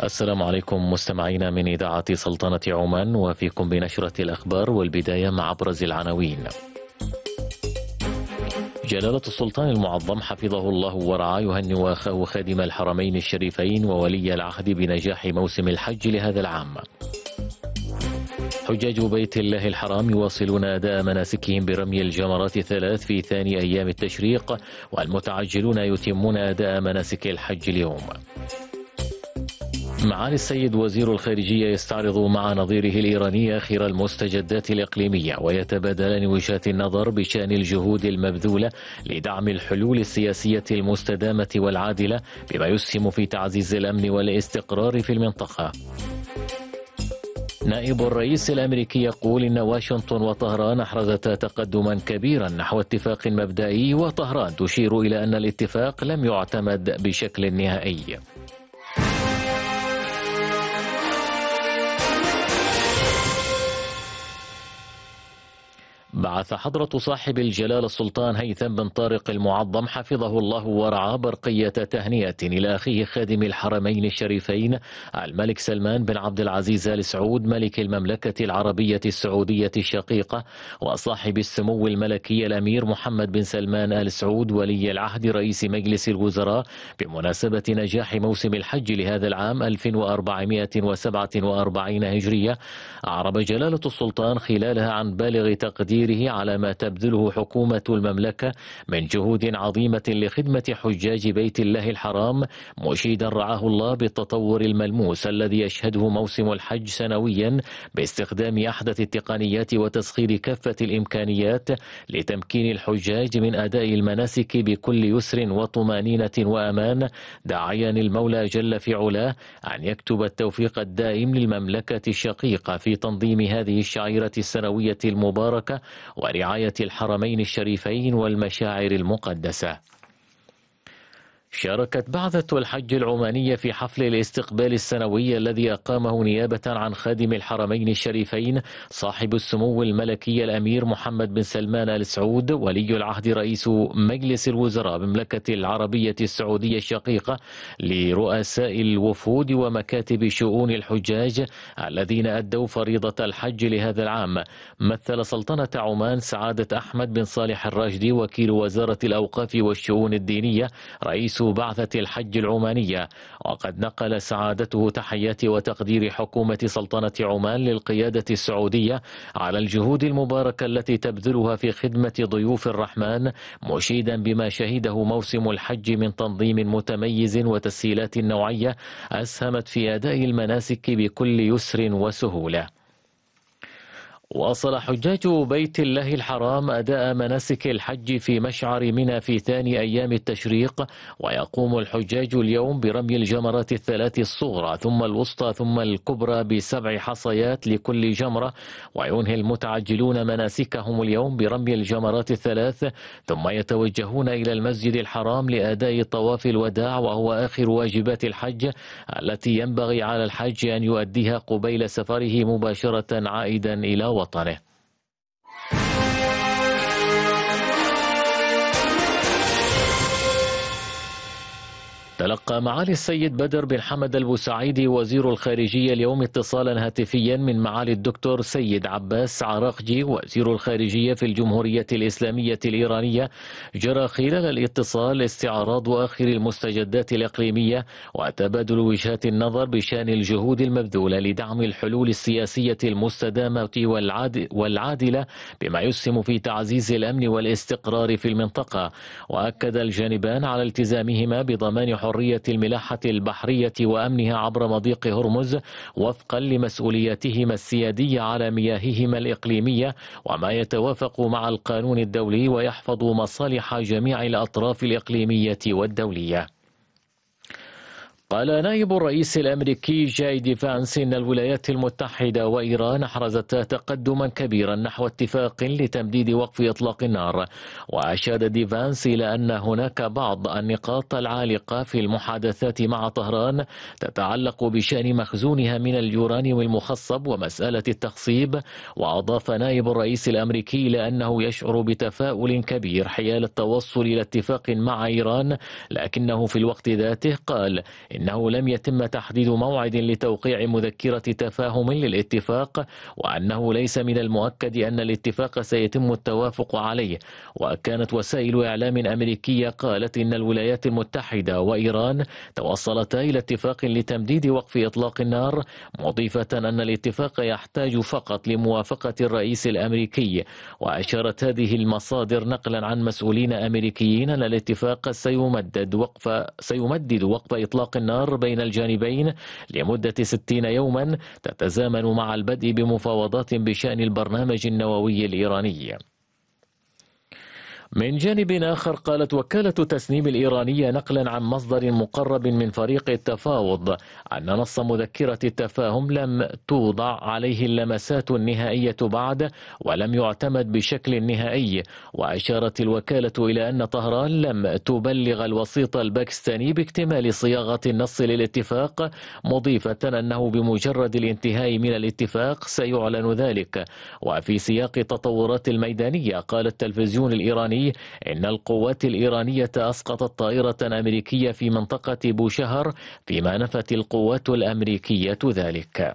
السلام عليكم مستمعينا من إذاعة سلطنة عمان، وفيكم بنشرة الأخبار، والبداية مع أبرز العناوين. جلالة السلطان المعظم حفظه الله ورعاه يهنئ أخاه خادم الحرمين الشريفين وولي العهد بنجاح موسم الحج لهذا العام. حجاج بيت الله الحرام يواصلون أداء مناسكهم برمي الجمرات الثلاث في ثاني أيام التشريق، والمتعجلون يتمون أداء مناسك الحج اليوم. معالي السيد وزير الخارجية يستعرض مع نظيره الإيراني آخر المستجدات الإقليمية، ويتبادلان وجهات النظر بشأن الجهود المبذولة لدعم الحلول السياسية المستدامة والعادلة بما يسهم في تعزيز الأمن والاستقرار في المنطقة. نائب الرئيس الأمريكي يقول إن واشنطن وطهران أحرزتا تقدما كبيرا نحو اتفاق مبدئي، وطهران تشير إلى أن الاتفاق لم يعتمد بشكل نهائي. بعث حضرة صاحب الجلالة السلطان هيثم بن طارق المعظم حفظه الله ورعاه برقية تهنئة إلى أخيه خادم الحرمين الشريفين الملك سلمان بن عبد العزيز آل سعود ملك المملكة العربية السعودية الشقيقة، وصاحب السمو الملكي الأمير محمد بن سلمان آل سعود ولي العهد رئيس مجلس الوزراء بمناسبة نجاح موسم الحج لهذا العام 1447 هجرية. أعرب جلالة السلطان خلالها عن بالغ تقدير على ما تبذله حكومة المملكة من جهود عظيمة لخدمة حجاج بيت الله الحرام، مشيدا رعاه الله بالتطور الملموس الذي يشهده موسم الحج سنويا باستخدام أحدث التقنيات وتسخير كافة الإمكانيات لتمكين الحجاج من أداء المناسك بكل يسر وطمأنينة وأمان، داعيا المولى جل في علاه أن يكتب التوفيق الدائم للمملكة الشقيقة في تنظيم هذه الشعيرة السنوية المباركة ورعاية الحرمين الشريفين والمشاعر المقدسة. شاركت بعثة الحج العمانية في حفل الاستقبال السنوي الذي أقامه نيابة عن خادم الحرمين الشريفين صاحب السمو الملكي الأمير محمد بن سلمان آل سعود ولي العهد رئيس مجلس الوزراء بمملكة العربية السعودية الشقيقة لرؤساء الوفود ومكاتب شؤون الحجاج الذين أدوا فريضة الحج لهذا العام. مثل سلطنة عمان سعادة أحمد بن صالح الراشدي وكيل وزارة الأوقاف والشؤون الدينية رئيس بعثة الحج العمانية، وقد نقل سعادته تحيات وتقدير حكومة سلطنة عمان للقيادة السعودية على الجهود المباركة التي تبذلها في خدمة ضيوف الرحمن، مشيدا بما شهده موسم الحج من تنظيم متميز وتسهيلات نوعية أسهمت في أداء المناسك بكل يسر وسهولة. واصل حجاج بيت الله الحرام أداء مناسك الحج في مشعر منى في ثاني أيام التشريق، ويقوم الحجاج اليوم برمي الجمرات الثلاث الصغرى ثم الوسطى ثم الكبرى ب7 حصيات لكل جمرة، وينهي المتعجلون مناسكهم اليوم برمي الجمرات الثلاث، ثم يتوجهون إلى المسجد الحرام لأداء طواف الوداع، وهو آخر واجبات الحج التي ينبغي على الحج أن يؤديها قبيل سفره مباشرة عائدا إلى وطنه. تلقى معالي السيد بدر بن حمد البوسعيدي وزير الخارجية اليوم اتصالا هاتفيا من معالي الدكتور سيد عباس عراقجي وزير الخارجية في الجمهورية الإسلامية الإيرانية. جرى خلال الاتصال استعراض آخر المستجدات الإقليمية وتبادل وجهات النظر بشأن الجهود المبذولة لدعم الحلول السياسية المستدامة والعادلة بما يسهم في تعزيز الأمن والاستقرار في المنطقة. وأكد الجانبان على التزامهما بضمان حرية الملاحة البحرية وأمنها عبر مضيق هرمز وفقا لمسؤولياتهما السيادية على مياههما الإقليمية، وما يتوافق مع القانون الدولي ويحفظ مصالح جميع الأطراف الإقليمية والدولية. قال نائب الرئيس الأمريكي جاي دي فانس إن الولايات المتحدة وإيران أحرزتا تقدما كبيرا نحو اتفاق لتمديد وقف إطلاق النار. وأشاد دي فانس إلى أن هناك بعض النقاط العالقة في المحادثات مع طهران تتعلق بشأن مخزونها من اليورانيوم المخصب ومسألة التخصيب. وأضاف نائب الرئيس الأمريكي إلى أنه يشعر بتفاؤل كبير حيال التوصل إلى اتفاق مع إيران، لكنه في الوقت ذاته قال إنه لم يتم تحديد موعد لتوقيع مذكرة تفاهم للاتفاق، وأنه ليس من المؤكد أن الاتفاق سيتم التوافق عليه. وكانت وسائل إعلام أمريكية قالت إن الولايات المتحدة وإيران توصلتا إلى اتفاق لتمديد وقف إطلاق النار، مضيفة أن الاتفاق يحتاج فقط لموافقة الرئيس الأمريكي. وأشارت هذه المصادر نقلا عن مسؤولين أمريكيين أن الاتفاق سيمدد وقف إطلاق النار بين الجانبين لمدة 60 يوما، تتزامن مع البدء بمفاوضات بشأن البرنامج النووي الإيراني. من جانب آخر، قالت وكالة تسنيم الإيرانية نقلا عن مصدر مقرب من فريق التفاوض أن نص مذكرة التفاهم لم توضع عليه اللمسات النهائية بعد ولم يعتمد بشكل نهائي. وأشارت الوكالة إلى أن طهران لم تبلغ الوسيط الباكستاني باكتمال صياغة النص للاتفاق، مضيفة أنه بمجرد الانتهاء من الاتفاق سيعلن ذلك. وفي سياق التطورات الميدانية، قال التلفزيون الإيراني إن القوات الإيرانية أسقطت طائرة أمريكية في منطقة بوشهر، فيما نفت القوات الأمريكية ذلك.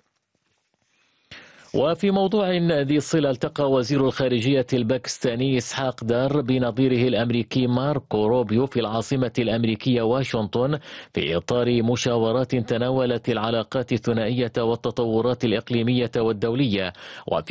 وفي موضوع ذي صلة، التقى وزير الخارجية الباكستاني إسحاق دار بنظيره الأمريكي ماركو روبيو في العاصمة الأمريكية واشنطن في إطار مشاورات تناولت العلاقات الثنائية والتطورات الإقليمية والدولية. وفي